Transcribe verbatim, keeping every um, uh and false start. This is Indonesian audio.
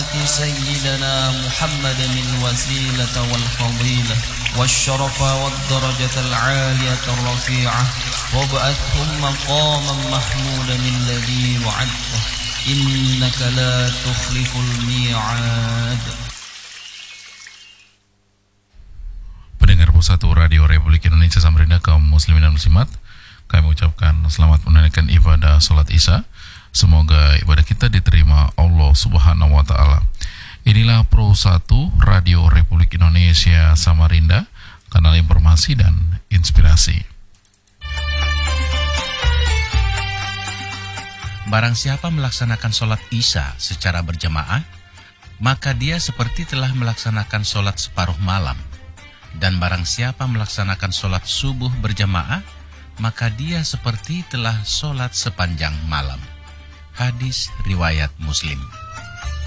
آت سيدنا محمد الوسيلة والفضيلة والشرف والدرجة العالية الرفيعة وابعثهم مقاما محمودا الذي وعدته إنك لا تخلف الميعاد. Pendengar Pusatu Radio Republik Indonesia Samarinda, kaum muslimin dan muslimat, kami ucapkan selamat menunaikan ibadah salat Isya. Semoga ibadah kita diterima Allah Subhanahu wa taala. Inilah Pro satu Radio Republik Indonesia Samarinda, kanal informasi dan inspirasi. Barang siapa melaksanakan sholat Isya secara berjamaah, maka dia seperti telah melaksanakan sholat separuh malam. Dan barang siapa melaksanakan sholat subuh berjamaah, maka dia seperti telah sholat sepanjang malam. Hadis riwayat Muslim.